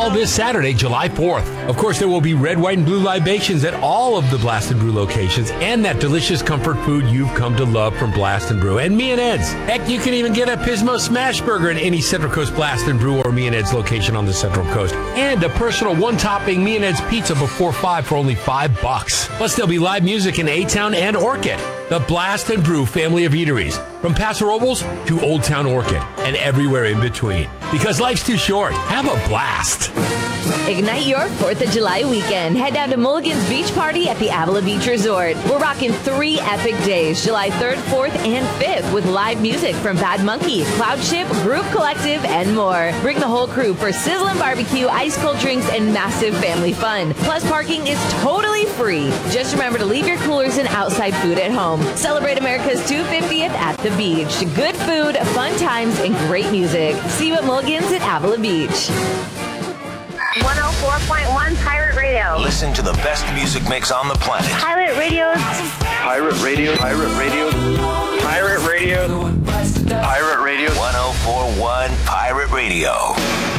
all this Saturday, July 4th. Of course, there will be red, white, and blue libations at all of the Blast and Brew locations and that delicious comfort food you've come to love from Blast and Brew and Me and Ed's. Heck, you can even get a Pismo Smash Burger in any Central Coast Blast and Brew or Me and Ed's location on the Central Coast. And a personal one-topping Me and Ed's pizza before 5 for only $5. Plus, there'll be live music in A-Town and Orchid. The Blast and Brew family of eateries, from Paso Robles to Old Town Orchid, and everywhere in between. Because life's too short. Have a blast. Ignite your 4th of July weekend. Head down to Mulligan's Beach Party at the Avila Beach Resort. We're rocking 3 epic days, July 3rd, 4th, and 5th, with live music from Bad Monkey, Cloud Ship, Group Collective, and more. Bring the whole crew for sizzling barbecue, ice-cold drinks, and massive family fun. Plus, parking is totally free. Just remember to leave your coolers and outside food at home. Celebrate America's 250th at the beach. Good food, fun times, and great music. See you at Mulligan's at Avila Beach. 104.1 Pirate Radio. Listen to the best music mix on the planet. Pirate Radio. Pirate Radio. Pirate Radio. Pirate Radio. Pirate Radio. 104.1 Pirate Radio.